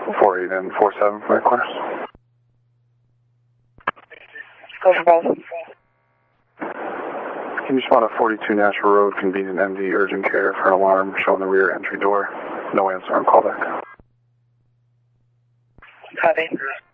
48 and 47 for my corners. Go for both. Can you spot a 42 Nashville Road, convenient MD, urgent care for an alarm showing the rear entry door? No answer on callback. Copy.